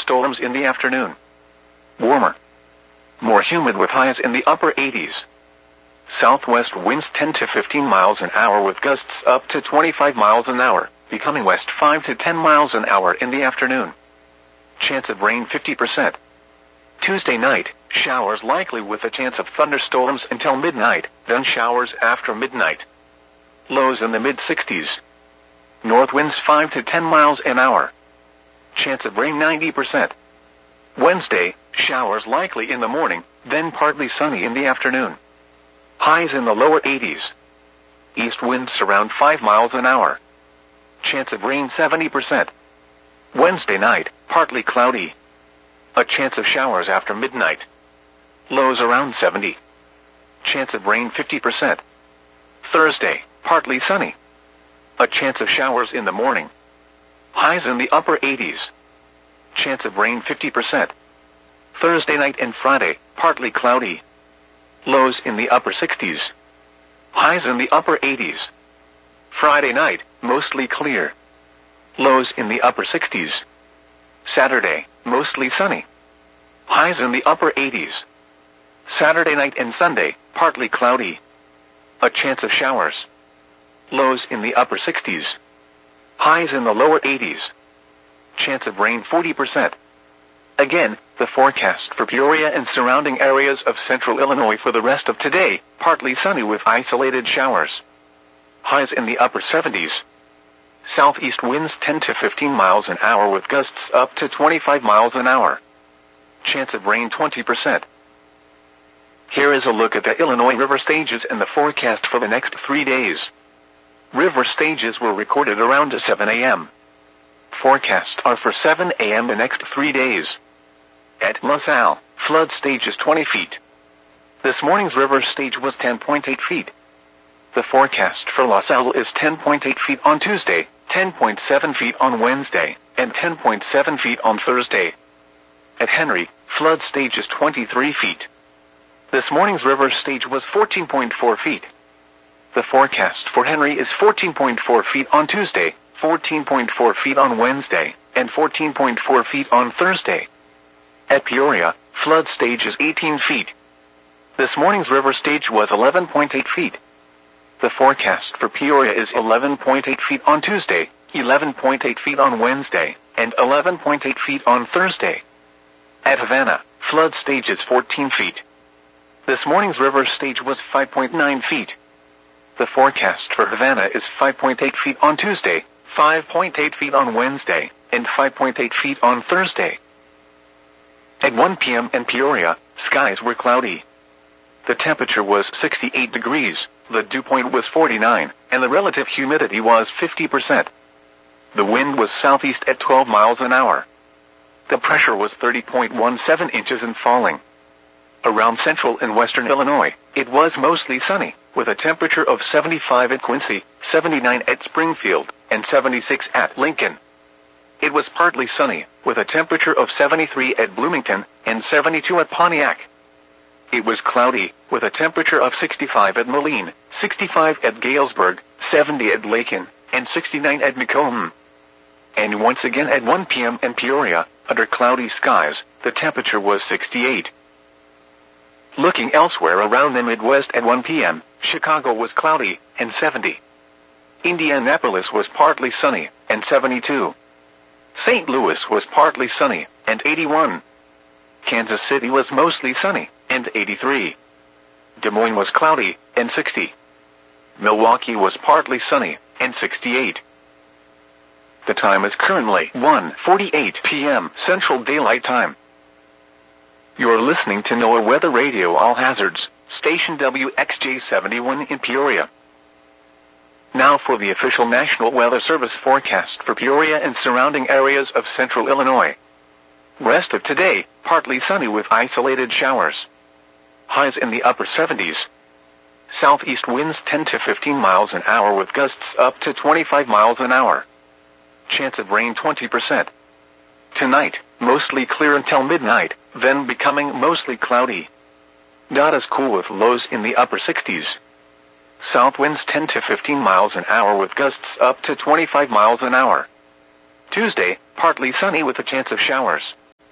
thunderstorms in the afternoon. Warmer. More humid with highs in the upper 80s. Southwest winds 10 to 15 miles an hour with gusts up to 25 miles an hour, becoming west 5 to 10 miles an hour in the afternoon. Chance of rain 50%. Tuesday night, showers likely with a chance of thunderstorms until midnight, then showers after midnight. Lows in the mid-60s. North winds 5 to 10 miles an hour. Chance of rain 90%. Wednesday, showers likely in the morning, then partly sunny in the afternoon. Highs in the lower 80s. East winds around 5 miles an hour. Chance of rain 70%. Wednesday night, partly cloudy. A chance of showers after midnight. Lows around 70. Chance of rain 50%. Thursday, partly sunny. A chance of showers in the morning. Highs in the upper 80s. Chance of rain 50%. Thursday night and Friday, partly cloudy. Lows in the upper 60s. Highs in the upper 80s. Friday night, mostly clear. Lows in the upper 60s. Saturday, mostly sunny. Highs in the upper 80s. Saturday night and Sunday, partly cloudy. A chance of showers. Lows in the upper 60s. Highs in the lower 80s. Chance of rain 40%. Again, the forecast for Peoria and surrounding areas of central Illinois for the rest of today, partly sunny with isolated showers. Highs in the upper 70s. Southeast winds 10 to 15 miles an hour with gusts up to 25 miles an hour. Chance of rain 20%. Here is a look at the Illinois river stages and the forecast for the next 3 days. River stages were recorded around 7 a.m. Forecasts are for 7 a.m. the next 3 days. At LaSalle, flood stage is 20 feet. This morning's river stage was 10.8 feet. The forecast for LaSalle is 10.8 feet on Tuesday, 10.7 feet on Wednesday, and 10.7 feet on Thursday. At Henry, flood stage is 23 feet. This morning's river stage was 14.4 feet. The forecast for Henry is 14.4 feet on Tuesday, 14.4 feet on Wednesday, and 14.4 feet on Thursday. At Peoria, flood stage is 18 feet. This morning's river stage was 11.8 feet. The forecast for Peoria is 11.8 feet on Tuesday, 11.8 feet on Wednesday, and 11.8 feet on Thursday. At Havana, flood stage is 14 feet. This morning's river stage was 5.9 feet. The forecast for Havana is 5.8 feet on Tuesday, 5.8 feet on Wednesday, and 5.8 feet on Thursday. At 1 p.m. in Peoria, skies were cloudy. The temperature was 68 degrees, the dew point was 49, and the relative humidity was 50%. The wind was southeast at 12 miles an hour. The pressure was 30.17 inches and falling. Around central and western Illinois, it was mostly sunny, with a temperature of 75 at Quincy, 79 at Springfield, and 76 at Lincoln. It was partly sunny, with a temperature of 73 at Bloomington, and 72 at Pontiac. It was cloudy, with a temperature of 65 at Moline, 65 at Galesburg, 70 at Lakin, and 69 at Macomb. And once again at 1 p.m. in Peoria, under cloudy skies, the temperature was 68. Looking elsewhere around the Midwest at 1 p.m., Chicago was cloudy, and 70. Indianapolis was partly sunny, and 72. St. Louis was partly sunny, and 81. Kansas City was mostly sunny, and 83. Des Moines was cloudy, and 60. Milwaukee was partly sunny, and 68. The time is currently 1:48 p.m. Central Daylight Time. You are listening to NOAA Weather Radio All Hazards, station WXJ71 in Peoria. Now for the official National Weather Service forecast for Peoria and surrounding areas of central Illinois. Rest of today, partly sunny with isolated showers. Highs in the upper 70s. Southeast winds 10 to 15 miles an hour with gusts up to 25 miles an hour. Chance of rain 20%. Tonight, mostly clear until midnight, then becoming mostly cloudy. Not as cool with lows in the upper 60s. South winds 10 to 15 miles an hour with gusts up to 25 miles an hour. Tuesday, partly sunny with a chance of showers.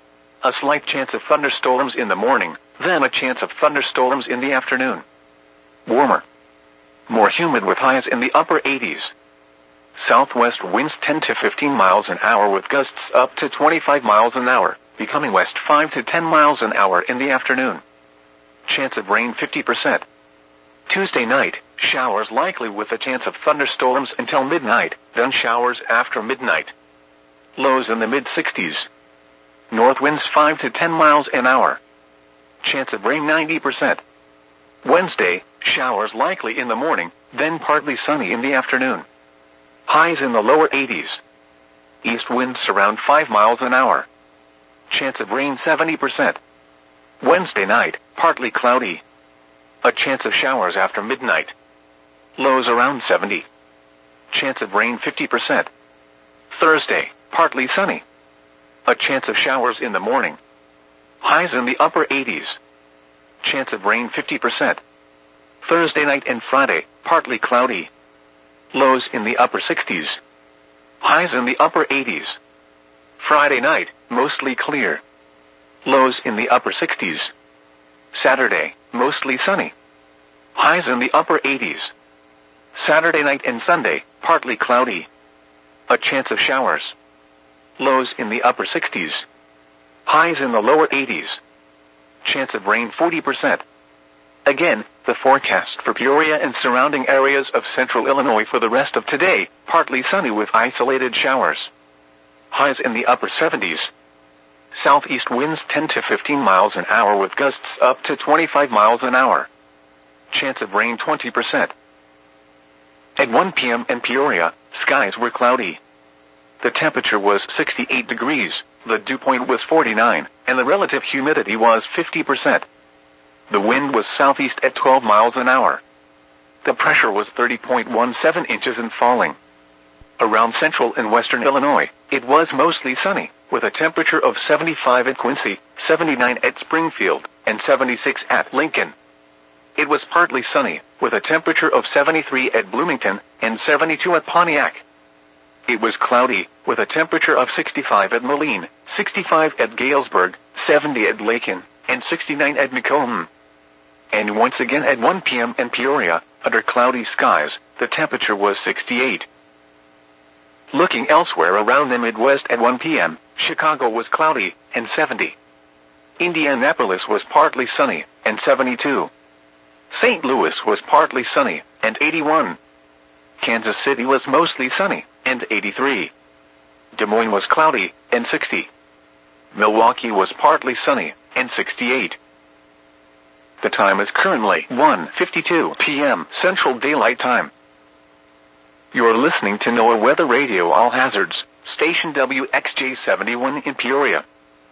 A slight chance of thunderstorms in the morning, then a chance of thunderstorms in the afternoon. Warmer. More humid with highs in the upper 80s. Southwest winds 10 to 15 miles an hour with gusts up to 25 miles an hour, becoming west 5 to 10 miles an hour in the afternoon. Chance of rain 50%. Tuesday night, showers likely with a chance of thunderstorms until midnight, then showers after midnight. Lows in the mid-60s. North winds 5 to 10 miles an hour. Chance of rain 90%. Wednesday, showers likely in the morning, then partly sunny in the afternoon. Highs in the lower 80s. East winds around 5 miles an hour. Chance of rain 70%. Wednesday night, partly cloudy. A chance of showers after midnight. Lows around 70. Chance of rain 50%. Thursday, partly sunny. A chance of showers in the morning. Highs in the upper 80s. Chance of rain 50%. Thursday night and Friday, partly cloudy. Lows in the upper 60s. Highs in the upper 80s. Friday night, mostly clear. Lows in the upper 60s. Saturday, mostly sunny. Highs in the upper 80s. Saturday night and Sunday, partly cloudy. A chance of showers. Lows in the upper 60s. Highs in the lower 80s. Chance of rain 40%. Again, the forecast for Peoria and surrounding areas of central Illinois for the rest of today, partly sunny with isolated showers. Highs in the upper 70s. Southeast winds 10 to 15 miles an hour with gusts up to 25 miles an hour. Chance of rain 20%. At 1 p.m. in Peoria, skies were cloudy. The temperature was 68 degrees, the dew point was 49, and the relative humidity was 50%. The wind was southeast at 12 miles an hour. The pressure was 30.17 inches and falling. Around central and western Illinois, it was mostly sunny, with a temperature of 75 at Quincy, 79 at Springfield, and 76 at Lincoln. It was partly sunny, with a temperature of 73 at Bloomington and 72 at Pontiac. It was cloudy, with a temperature of 65 at Moline, 65 at Galesburg, 70 at Lakin, and 69 at Macomb. And once again at 1 p.m. in Peoria, under cloudy skies, the temperature was 68. Looking elsewhere around the Midwest at 1 p.m., Chicago was cloudy, and 70. Indianapolis was partly sunny, and 72. St. Louis was partly sunny, and 81. Kansas City was mostly sunny, and 83. Des Moines was cloudy, and 60. Milwaukee was partly sunny, and 68. The time is currently 1:52 p.m. Central Daylight Time. You're listening to NOAA Weather Radio All Hazards, station WXJ71 in Peoria.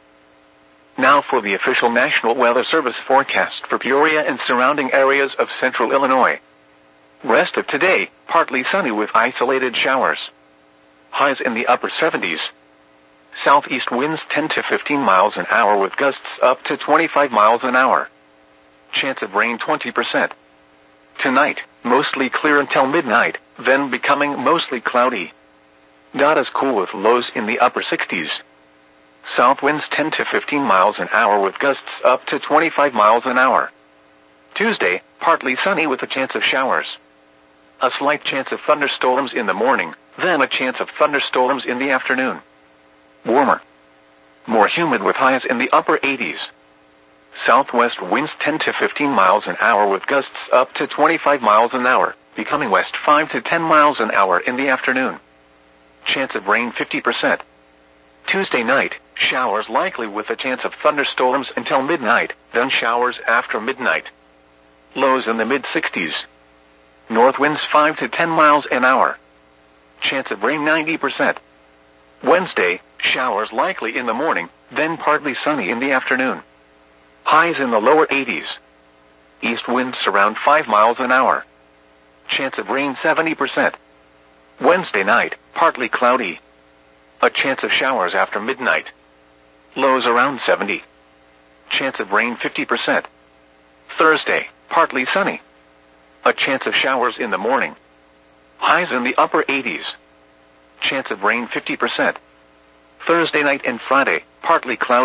Now for the official National Weather Service forecast for Peoria and surrounding areas of central Illinois. Rest of today, partly sunny with isolated showers. Highs in the upper 70s. Southeast winds 10 to 15 miles an hour with gusts up to 25 miles an hour. Chance of rain 20%. Tonight, mostly clear until midnight, then becoming mostly cloudy. Not as cool with lows in the upper 60s. South winds 10 to 15 miles an hour with gusts up to 25 miles an hour. Tuesday, partly sunny with a chance of showers. A slight chance of thunderstorms in the morning, then a chance of thunderstorms in the afternoon. Warmer. More humid with highs in the upper 80s. Southwest winds 10 to 15 miles an hour with gusts up to 25 miles an hour, becoming west 5 to 10 miles an hour in the afternoon. Chance of rain 50%. Tuesday night, showers likely with a chance of thunderstorms until midnight, then showers after midnight. Lows in the mid-60s. North winds 5 to 10 miles an hour. Chance of rain 90%. Wednesday, showers likely in the morning, then partly sunny in the afternoon. Highs in the lower 80s. East winds around 5 miles an hour. Chance of rain 70%. Wednesday night, partly cloudy. A chance of showers after midnight. Lows around 70. Chance of rain 50%. Thursday, partly sunny. A chance of showers in the morning. Highs in the upper 80s. Chance of rain 50%. Thursday night and Friday, partly cloudy.